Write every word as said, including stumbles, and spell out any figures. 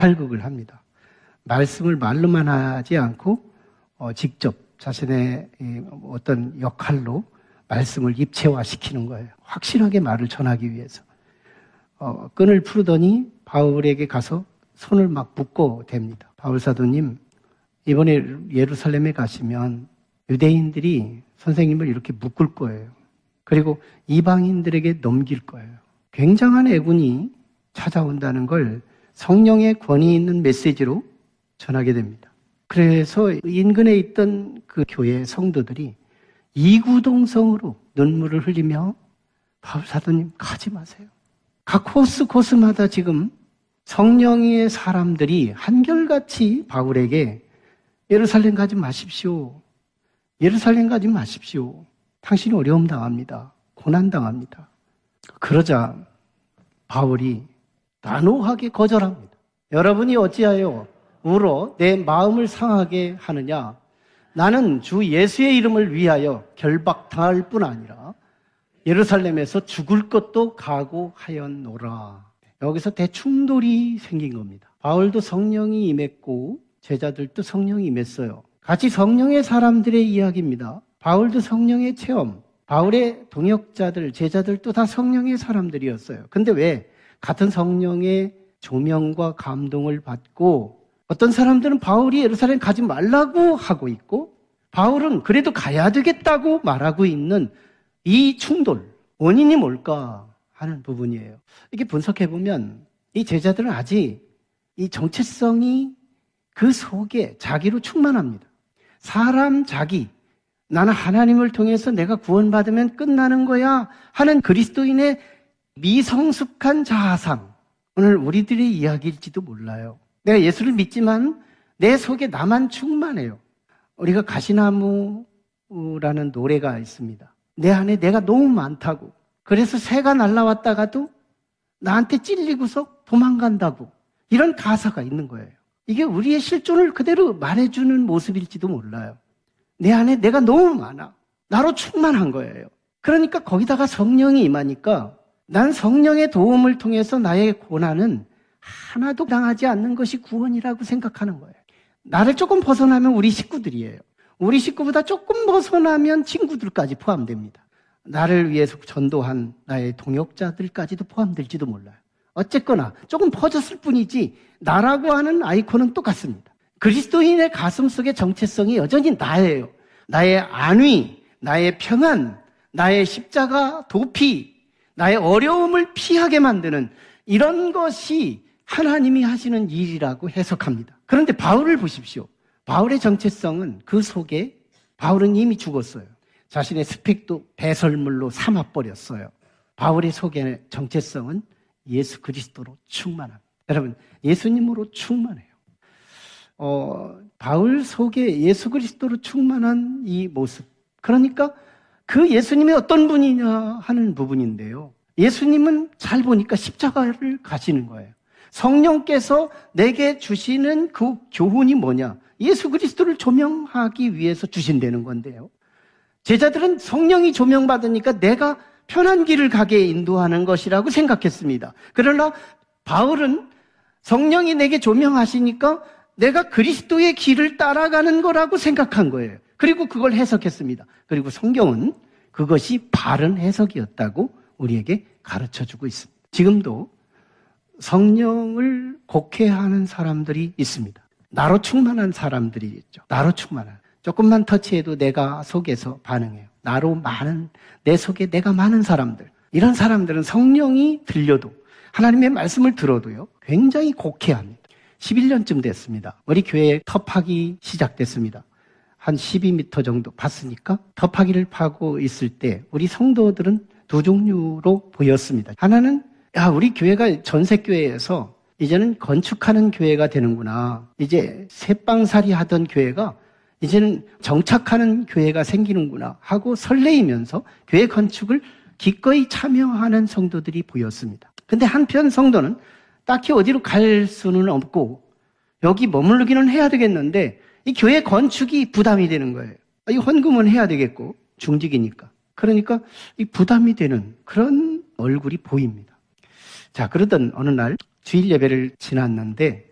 발극을 합니다. 말씀을 말로만 하지 않고 어, 직접 자신의 어떤 역할로 말씀을 입체화시키는 거예요. 확실하게 말을 전하기 위해서. 어, 끈을 풀더니 바울에게 가서 손을 막 묶고 댑니다. 바울 사도님, 이번에 예루살렘에 가시면 유대인들이 선생님을 이렇게 묶을 거예요. 그리고 이방인들에게 넘길 거예요. 굉장한 애군이 찾아온다는 걸 성령의 권위 있는 메시지로 전하게 됩니다. 그래서 인근에 있던 그 교회 성도들이 이구동성으로 눈물을 흘리며 바울 사도님 가지 마세요. 각 코스 코스마다 지금 성령의 사람들이 한결같이 바울에게 예루살렘 가지 마십시오. 예루살렘 가지 마십시오. 당신이 어려움 당합니다. 고난 당합니다. 그러자 바울이 단호하게 거절합니다. 여러분이 어찌하여 울어 내 마음을 상하게 하느냐? 나는 주 예수의 이름을 위하여 결박당할 뿐 아니라 예루살렘에서 죽을 것도 각오하였노라. 여기서 대충돌이 생긴 겁니다. 바울도 성령이 임했고 제자들도 성령이 임했어요. 같이 성령의 사람들의 이야기입니다. 바울도 성령의 체험, 바울의 동역자들, 제자들도 다 성령의 사람들이었어요. 근데 왜 같은 성령의 조명과 감동을 받고 어떤 사람들은 바울이 예루살렘 가지 말라고 하고 있고 바울은 그래도 가야 되겠다고 말하고 있는 이 충돌, 원인이 뭘까 하는 부분이에요. 이렇게 분석해보면 이 제자들은 아직 이 정체성이 그 속에 자기로 충만합니다. 사람 자기, 나는 하나님을 통해서 내가 구원받으면 끝나는 거야 하는 그리스도인의 미성숙한 자아상, 오늘 우리들의 이야기일지도 몰라요. 내가 예수를 믿지만 내 속에 나만 충만해요. 우리가 가시나무라는 노래가 있습니다. 내 안에 내가 너무 많다고. 그래서 새가 날아왔다가도 나한테 찔리고서 도망간다고. 이런 가사가 있는 거예요. 이게 우리의 실존을 그대로 말해주는 모습일지도 몰라요. 내 안에 내가 너무 많아. 나로 충만한 거예요. 그러니까 거기다가 성령이 임하니까 난 성령의 도움을 통해서 나의 고난은 하나도 당하지 않는 것이 구원이라고 생각하는 거예요. 나를 조금 벗어나면 우리 식구들이에요. 우리 식구보다 조금 벗어나면 친구들까지 포함됩니다. 나를 위해서 전도한 나의 동역자들까지도 포함될지도 몰라요. 어쨌거나 조금 퍼졌을 뿐이지 나라고 하는 아이콘은 똑같습니다. 그리스도인의 가슴 속의 정체성이 여전히 나예요. 나의 안위, 나의 평안, 나의 십자가 도피, 나의 어려움을 피하게 만드는 이런 것이 하나님이 하시는 일이라고 해석합니다. 그런데 바울을 보십시오. 바울의 정체성은 그 속에 바울은 이미 죽었어요. 자신의 스펙도 배설물로 삼아버렸어요. 바울의 속의 정체성은 예수 그리스도로 충만합니다. 여러분, 예수님으로 충만해요. 어, 바울 속에 예수 그리스도로 충만한 이 모습. 그러니까 그 예수님이 어떤 분이냐 하는 부분인데요. 예수님은 잘 보니까 십자가를 가시는 거예요. 성령께서 내게 주시는 그 교훈이 뭐냐? 예수 그리스도를 조명하기 위해서 주신다는 건데요. 제자들은 성령이 조명받으니까 내가 편한 길을 가게 인도하는 것이라고 생각했습니다. 그러나 바울은 성령이 내게 조명하시니까 내가 그리스도의 길을 따라가는 거라고 생각한 거예요. 그리고 그걸 해석했습니다. 그리고 성경은 그것이 바른 해석이었다고 우리에게 가르쳐주고 있습니다. 지금도 성령을 곡해하는 사람들이 있습니다. 나로 충만한 사람들이 있죠. 나로 충만한. 조금만 터치해도 내가 속에서 반응해요. 나로 많은, 내 속에 내가 많은 사람들. 이런 사람들은 성령이 들려도, 하나님의 말씀을 들어도요, 굉장히 곡해합니다. 십일 년쯤 됐습니다. 우리 교회에 터파기 시작됐습니다. 한 십이 미터 정도 봤으니까 터파기를 파고 있을 때 우리 성도들은 두 종류로 보였습니다. 하나는 야, 우리 교회가 전세교회에서 이제는 건축하는 교회가 되는구나. 이제 새빵살이 하던 교회가 이제는 정착하는 교회가 생기는구나 하고 설레이면서 교회 건축을 기꺼이 참여하는 성도들이 보였습니다. 근데 한편 성도는 딱히 어디로 갈 수는 없고 여기 머무르기는 해야 되겠는데 이 교회 건축이 부담이 되는 거예요. 이 헌금은 해야 되겠고 중직이니까. 그러니까 이 부담이 되는 그런 얼굴이 보입니다. 자, 그러던 어느 날 주일 예배를 지났는데